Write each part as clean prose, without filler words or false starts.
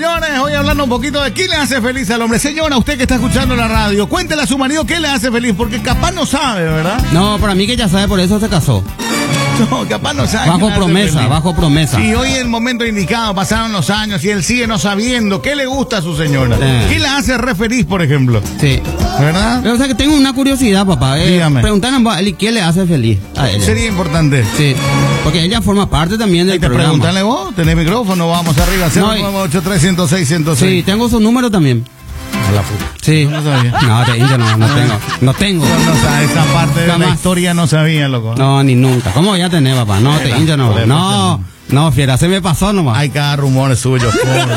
señores, hoy hablando un poquito de qué le hace feliz al hombre. Señora, usted que está escuchando la radio, cuéntele a su marido qué le hace feliz, porque capaz no sabe, ¿verdad? No, para mí que ya sabe, por eso se casó. No, capaz no sabe. Bajo promesa. Y hoy es el momento indicado, pasaron los años y él sigue no sabiendo qué le gusta a su señora. ¿Qué la hace re feliz, por ejemplo? Sí. ¿Verdad? O sea que tengo una curiosidad, papá. Dígame. Preguntarle a él qué le hace feliz a ella. Sería importante. Sí. Porque ella forma parte también del programa. Pregúntale vos, tenés micrófono, vamos arriba, 0983106. Sí, tengo su número también. A la puta. Sí. No sabía. No, no tengo. No sabes, esa parte de Jamás. la historia no sabía, loco. No, ni nunca. ¿Cómo voy a tener, papá? No, te hincha, no. No, fiera, se me pasó nomás. Hay cada rumor suyo.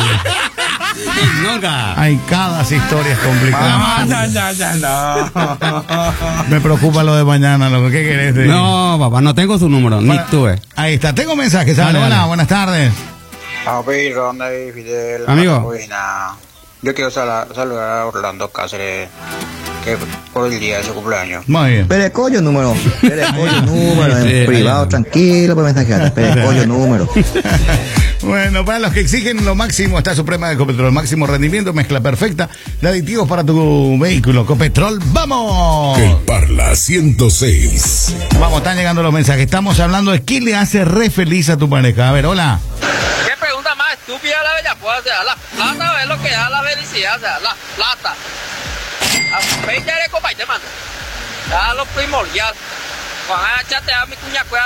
Nunca. Hay cada historia complicada. No. Me preocupa lo de mañana, loco. ¿Qué querés decir? No, papá, no tengo su número, ni tuve. Ahí está, tengo mensajes. Dale, Hola, dale. buenas tardes. Papi, Ronda y Fidel. Amigo. Buena. Yo quiero saludar a Orlando Cáceres, que por el día de su cumpleaños. Muy bien. Perecollo número en Sí, privado, ahí. tranquilo, por mensajear. Perecollo número. Bueno, para los que exigen lo máximo, está Suprema de Ecopetrol. Máximo rendimiento, mezcla perfecta de aditivos para tu vehículo. Ecopetrol, ¡vamos! El Parla 106. Vamos, están llegando los mensajes. Estamos hablando de qué le hace re feliz a tu pareja. A ver, hola. ¿Qué pregunta más estúpida la bella? Pues, o sea, la plata es lo que da la felicidad, o sea, la plata. A 20 de copa y te mando. Da lo primordial. Cuando chatear mi cuña